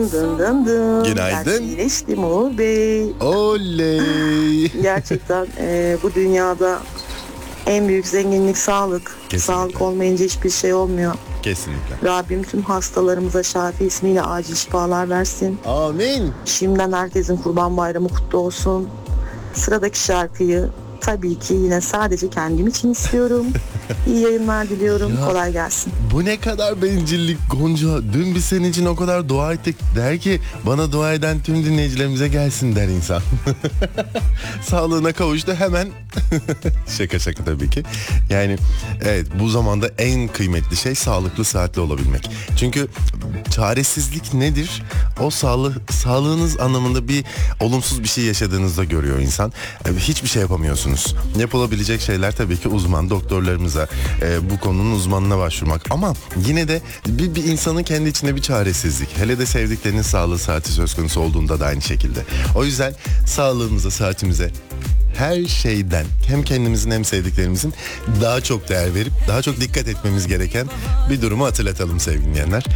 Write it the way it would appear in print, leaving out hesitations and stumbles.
Dın dın dın. Günaydın. Ben iyileştim Uğur Bey. Oley. Gerçekten bu dünyada en büyük zenginlik sağlık. Kesinlikle. Sağlık olmayınca hiçbir şey olmuyor. Kesinlikle. Rabbim tüm hastalarımıza Şafi ismiyle acil şifalar versin. Amin. Şimdiden herkesin Kurban Bayramı kutlu olsun. Sıradaki şarkıyı tabii ki yine sadece kendim için istiyorum. İyi yayınlar diliyorum. Ya. Kolay gelsin. Bu ne kadar bencillik Gonca. Dün biz senin için o kadar dua ettik. Der ki bana dua eden tüm dinleyicilerimize gelsin der insan. Sağlığına kavuştu hemen. Şaka tabii ki. Yani evet, bu zamanda en kıymetli şey sağlıklı, sıhhatli olabilmek. Çünkü çaresizlik nedir? O sağlığınız anlamında bir olumsuz bir şey yaşadığınızda görüyor insan. Hiçbir şey yapamıyorsunuz. Yapılabilecek şeyler tabii ki uzman doktorlarımıza, bu konunun uzmanına başvurmak. Ama yine de bir insanın kendi içinde bir çaresizlik. Hele de sevdiklerinin sağlığı, sıhhati söz konusu olduğunda da aynı şekilde. O yüzden sağlığımıza, sıhhatimize her şeyden hem kendimizin hem sevdiklerimizin daha çok değer verip daha çok dikkat etmemiz gereken bir durumu hatırlatalım sevgili dinleyenler.